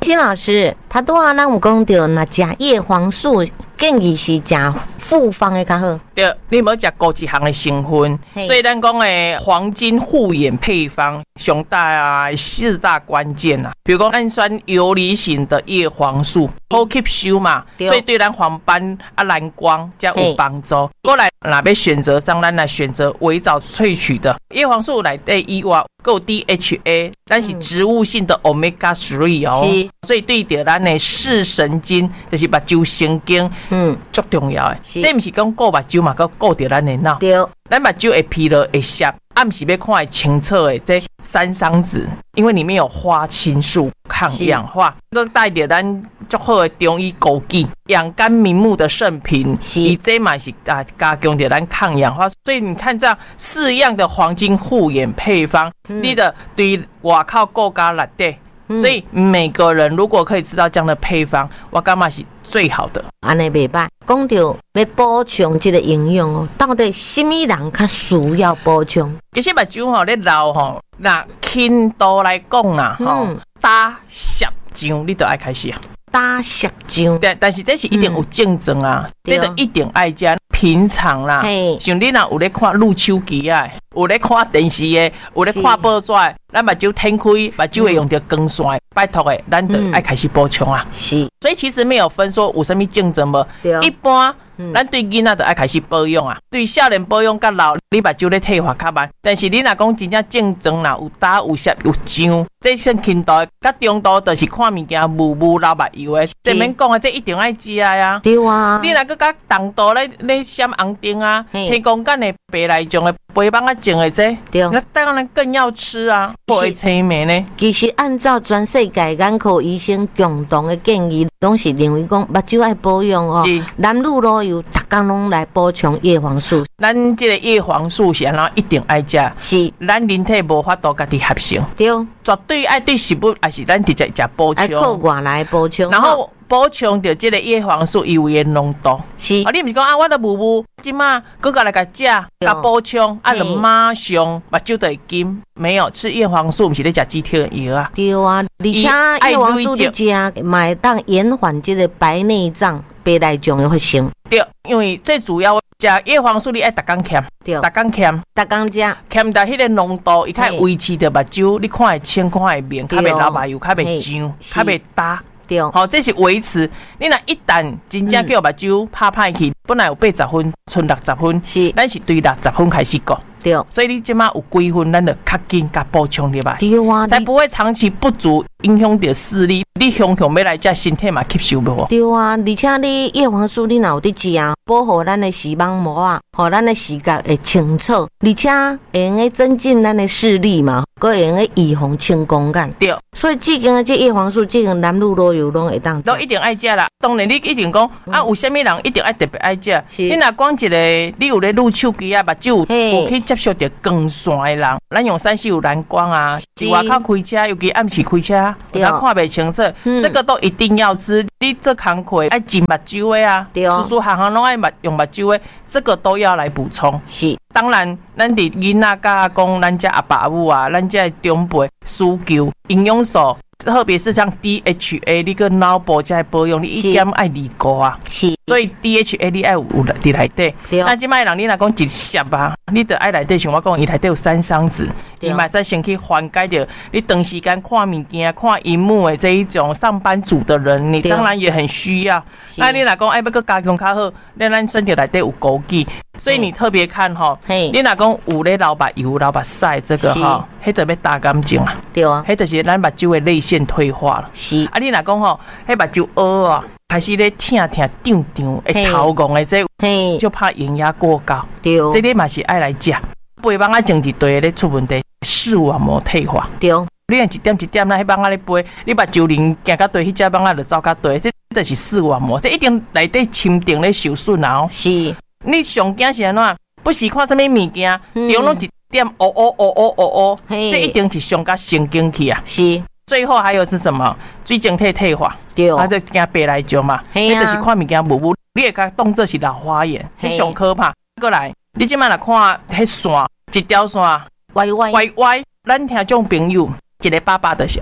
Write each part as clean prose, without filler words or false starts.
金老师，他拄仔咱有讲到，那食叶黄素建议是食复方的较好。 对，你有没有食高一项的成分？所以咱讲的黄金护眼配方，上大4大关键啊。比如讲，咱选游离型的叶黄素，好吸收嘛，所以对咱黄斑蓝光才有帮助。过来，若要选择上，咱来选择微藻萃取的叶黄素内底以外，有 DHA， 咱是植物性的 Omega 3哦，所以对着咱的视神经，就是目睭神经，足重要的。这不是讲顾目睭嘛，佮顾着咱的脑。对，咱目睭会疲劳会涩，不是要看清澈的这山桑子，因为里面有花青素抗氧化，佮带着咱足好的中医枸杞，养肝明目的圣品，以这嘛是加强着咱抗氧化。所以你看这样4样的黄金护眼配方，你的对外口顾家内底。所以每个人如果可以吃到这样的配方，我感觉是最好的。 安尼袂歹，讲到要补充这个营养哦，到底什么人较需要补充？ 其实目睭吼咧老吼，那轻度来讲啦吼，打摄像你就爱开始啊。 打摄像， 但是这是一定有竞争啊，这个一定爱食。平常啦，像你若有咧看录手机啊，有咧看电视的，有咧看报纸的，咱目睭天开，目睭会用到光线，拜托的，咱就爱开始补充啊。是，所以其实没有分说有什么竞争无，一般。咱对囡仔就爱开始保养啊，对少年保养较老，你目睭咧退化较慢。但是你若讲真正竞争啦，有打有摄有上，这算轻度，甲中度就是看物件雾流目油的。前面讲的这一定爱食啊。对啊。你若佮甲重度咧闪红灯啊，青光眼的白内障的肥胖啊种的这，那当然更要吃啊，不会催眠呢。 其实按照全世界眼科医生共同的建议，拢是认为讲目睭爱保养哦，男女老幼逐工拢来补充叶黄素。 咱这个叶黄素是安怎一定爱食，是咱人体无法度家己合成，对，绝对爱对食物，还是咱直接食补充，爱靠外来补充， 然后补充着这个叶黄素有的浓度。是啊，你不是讲啊，我都无今嘛，搁个来甲食，甲补充，啊，就马上目睭就会金。没有吃叶黄素，不是咧食止痛的药啊。对啊，而且叶黄素你食，嘛会当延缓这个白内障、白内障的发生。 对，因为最主要食叶黄素，你爱逐工欠，逐工欠， 逐工食， 欠到迄个浓度，伊较维持着目睭，你看会清，看会明，较袂流目油，较袂痒，较袂打。对，好，这是维持。你若一旦真正叫目睭拍歹去，本来有80分，剩60分，是，咱是对60分开始讲。对，所以你即马有几分，咱就较紧甲补充入来，对啊，才不会长期不足，影响到视力。你常常要来这身体嘛吸收无？对啊，而且你叶黄素你若有伫食啊，保护咱的视网膜啊，互咱的视觉会清楚，而且会用个增进咱的视力嘛，佮会用个预防青光眼。对，所以至今的这叶黄素，这个男女老幼拢会当，都一定爱食啦。当然你一定讲啊，有啥物人一定爱特别爱食？你若讲一个，你有咧录手机啊，目睭有去接受到光线的人，咱用3C有蓝光啊，是外口开车，尤其暗时开车，他看不清楚，这个都一定要吃。你这工课爱进目睭的啊，叔叔行行拢爱用目睭的，这个都要来补充。是，当然，咱伫囡仔甲讲，咱这阿爸阿母啊，咱这长辈需求营养素。特别是像 DHA， 你个脑部在保养，你一点爱2个啊，是，所以 DHA 你爱有伫内底。那即摆人你若讲一摄啊，你得爱内底像我讲，伊内底有3桑子，伊嘛使先去缓解着你长时间看物件、看荧幕的这一种上班族的人，你当然也很需要。那你若讲爱要个加强较好，咱身体内底有枸杞。所以你特别看哈，你若讲有咧流目油、流目屎这个哈，迄就要打干净啊。对啊，迄就是咱目睭的泪腺退化了。是啊，你若讲吼，迄目睭凹啊，开始咧疼胀胀，会头晕的这，就怕眼压过高。对，这你嘛是爱来食，肥蠓啊种一堆咧出问题，视网膜退化。对，你若一点一点啦，迄蠓啊咧飞，你目睭灵行到对，迄只蠓啊就走到对，这就是视网膜，这一定内底深层咧受损啊。哦，是。你上惊是安怎？不是看什么物件，中拢一点这一定是上甲神经去啊。是，最后还有是什么？水晶体退化，对，啊，就惊白内障嘛。迄就是看物件雾，你会甲当做是老花眼，这上可怕。过来，你即摆来看迄线，一条线歪，咱听众朋友，一个爸爸就是安尼。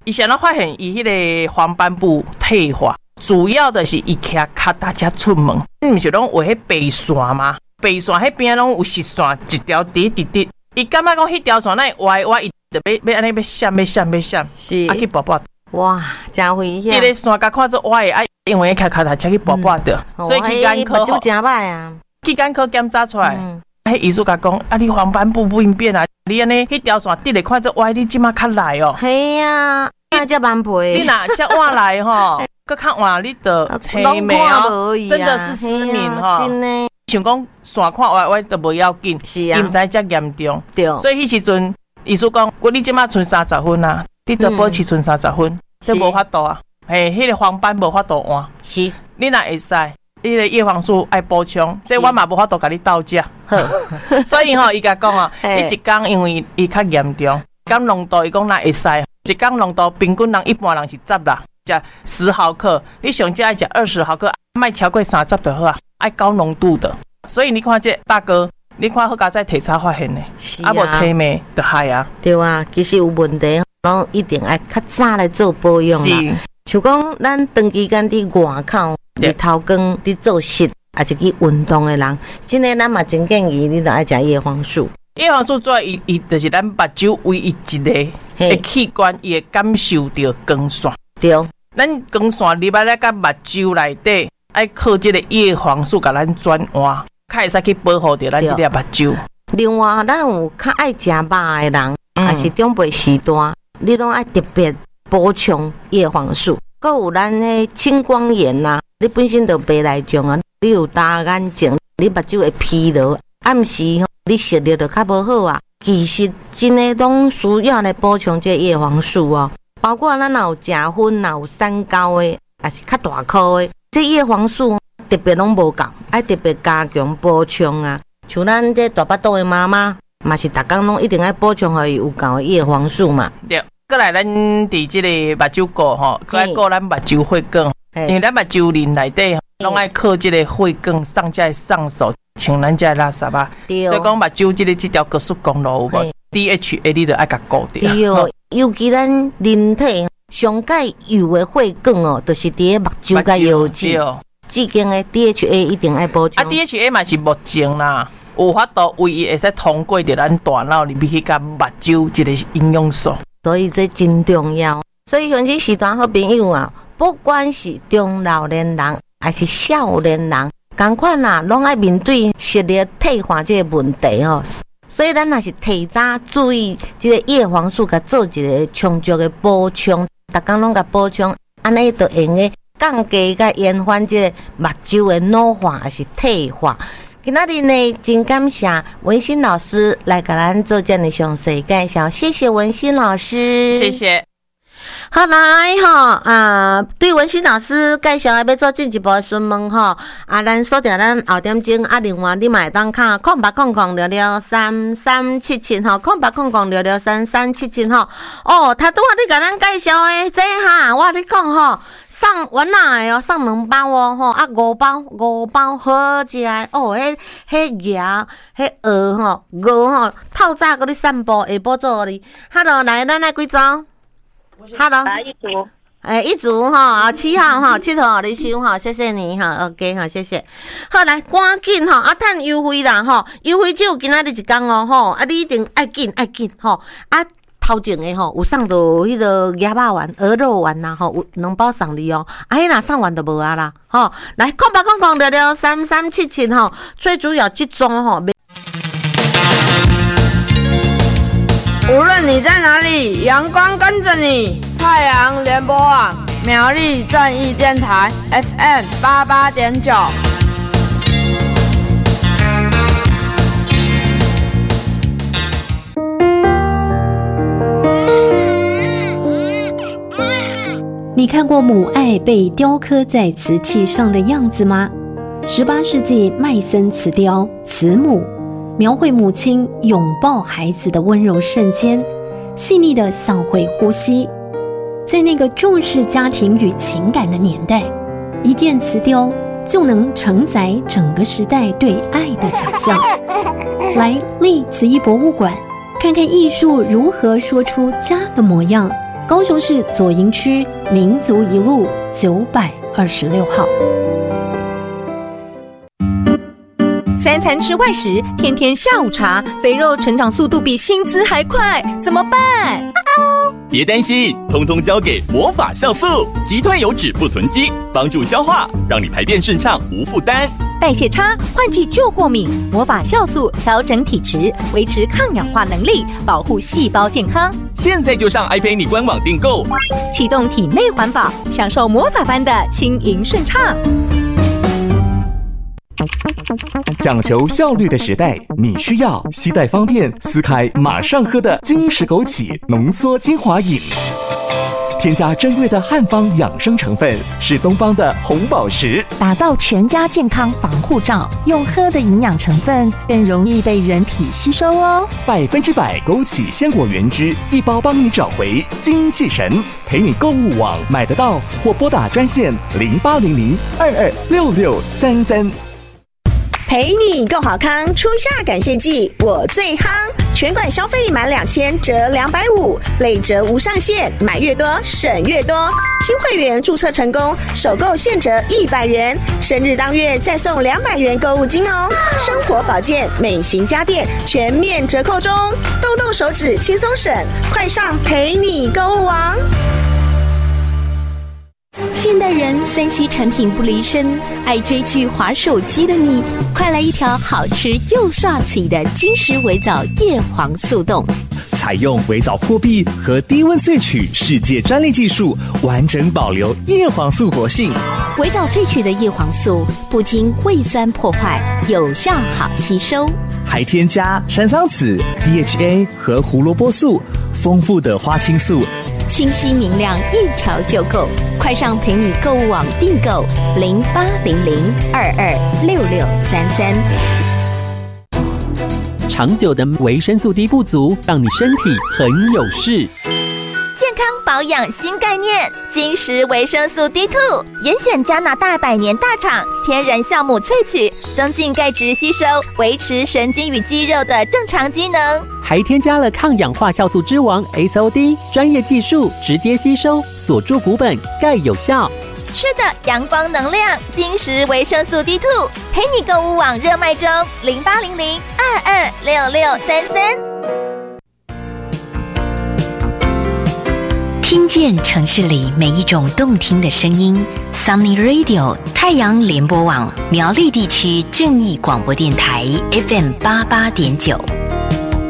伊想到发现伊迄个黄斑部退化，主要的是伊徛脚大家出门，毋是拢画迄白线吗？白线迄边拢有实线，一条直直直。伊感觉讲迄条线那歪歪，伊就要安尼要闪， 是啊去拔拔。 哇，真危险！ 伊个线甲看做歪的，因为脚大车去拔拔的，所以去眼科就真歹啊。 去眼科检查出来，迄医生甲讲啊，你黄斑部不应变啊，你安尼迄条线直咧看做歪，你即马较来哦。 系啊，那才蛮赔。 你若才换来吼，搁较换你的青眉哦，真的是失明哈。 真的。 想讲线看歪歪都无要紧， 是啊， 伊毋知遮严重， 对。 所以迄时阵，医生讲，你即马剩30分啊，你得保持剩30分，这无法度啊。嘿，迄个黄斑无法度换， 是。 你若会使，迄个叶黄素爱补充，这我嘛无法度甲你斗价。所以吼，伊甲讲哦，你一工因为伊较严重，讲浓度伊讲若会使，一工浓度平均人一般人是10啦，食10毫克，你上只爱食20毫克，莫超过30就好啊。爱高浓度的，所以你看这大哥，你看好佳在体查发现的，啊无青霉就害啊。 对啊，其实有问题，拢一定爱较早来做保养啦。像讲咱长期间伫外口，日头光伫做事，还是去运动的人，真诶咱嘛真建议你着爱食叶黄素。 叶黄素主要伊就是咱目睭唯一一个器官，伊会感受到光线。 对， 咱光线入来甲目睭内底。爱靠这个叶黄素甲咱转换，较会使去保护着咱这个目睭。 另外，咱有较爱食肉的人，还是长辈时代，你拢爱特别补充叶黄素。搁有咱的青光眼呐，你本身就白内障啊，你有大眼睛，你目睭会疲劳，暗时你视力就较无好啊。其实真的拢需要来补充这叶黄素哦，包括咱有食薰，有三高的，还是较大颗的。这叶黄素特别拢无够，爱特别加强补充啊！像咱这大巴肚的妈妈，嘛是逐工拢一定爱补充，互伊有够的叶黄素嘛。 对，过来咱伫这个目睭顾吼，搁爱顾咱目睭血管，因为咱目睭林内底拢爱靠这个血管上才上手清咱这垃圾啊。所以讲目睭这条高速公路有无 ？DHA 你着爱甲顾着。 对，尤其咱人体。上界有的血管哦，就是伫目睭甲腰子，至今的 DHA 一定爱补充。 啊 ，DHA 嘛是目镜啦，有法度唯一会使通过着咱大脑里面去甲目睭一个营养素， 所以这真重要。所以像这时段好朋友啊，不管是中老年人还是少年人，同款啦，拢爱面对视力退化这个问题哦。所以咱若是提早注意这个叶黄素，甲做一个充足的补充。逐工拢甲补充，安尼就用个降低甲延缓这个目睭的老化还是退化。今仔日呢，真感谢文心老师来甲咱做这样的详细介绍，谢谢文心老师， 谢谢。 好来对文心老师介绍要做进一步的询问咱锁定咱后点钟另外你嘛会当卡08006633770800663377他拄仔你甲咱介绍的这我你讲送丸仔的送2包5包好食的迄鸭迄鹅鹅透早搁你散步，下晡做你。Hello， 来，咱来几组？ Hello， 一组7号7号你收谢谢你OK 谢谢。好来，赶紧趁优惠啦优惠只有今仔日一工你一定爱紧头前的有送到迄个鸭肉丸、鹅肉丸啦有2包送你迄若送完就无啊啦来0800663377最主要这种无论你在哪里，阳光跟着你。太阳联播网苗栗正义电台 FM 88.9。 你看过母爱被雕刻在瓷器上的样子吗？18世纪麦森瓷雕慈母，描绘母亲拥抱孩子的温柔瞬间，细腻的像会呼吸。在那个重视家庭与情感的年代，一件瓷雕就能承载整个时代对爱的想象。来立慈艺博物馆，看看艺术如何说出家的模样， 高雄市左营区民族一路926号。 3餐吃外食，天天下午茶，肥肉成长速度比薪资还快，怎么办？ 别担心，通通交给魔法酵素，击退油脂不囤积，帮助消化，让你排便顺畅无负担。 代谢差，换季就过敏，魔法酵素调整体质，维持抗氧化能力，保护细胞健康。 现在就上爱陪你官网订购， 启动体内环保，享受魔法般的轻盈顺畅。 讲求效率的时代，你需要携带方便、撕开马上喝的金石枸杞浓缩精华饮。添加珍贵的汉方养生成分，是东方的红宝石， 打造全家健康防护罩。用喝的营养成分更容易被人体吸收哦。 100%枸杞鲜果原汁，一包帮你找回精气神。陪你购物网买得到，或拨打专线0800226633。 陪你够好康，初夏感谢季我最夯，全馆消费满2000折250，累折无上限，买越多省越多。新会员注册成功，首购现折100元，生日当月再送200元购物金哦。生活保健、美型家电全面折扣中，动动手指轻松省，快上陪你购物网。 现代人3C 产品不离身，爱追剧滑手机的你，快来一条好吃又刷嘴的金石微藻叶黄素冻。 采用微藻破壁和低温萃取世界专利技术，完整保留叶黄素活性。 微藻萃取的叶黄素不经胃酸破坏，有效好吸收， 还添加山桑子、DHA 和胡萝卜素，丰富的花青素， 清晰明亮，一条就够。快上陪你购物网订购0800226633。 长久的维生素 D 不足，让你身体很有事。 健康保养新概念，金石维生素 D2， 严选加拿大100年大厂天然酵母萃取，增进钙质吸收，维持神经与肌肉的正常机能。 还添加了抗氧化酵素之王 SOD， 专业技术直接吸收，锁住骨本，钙有效。 吃的阳光能量，金石维生素 D2， 陪你购物网热卖中，0800226633。 听见城市里每一种动听的声音 ，Sunny Radio 太阳联播网苗栗地区正义广播电台 FM88.9。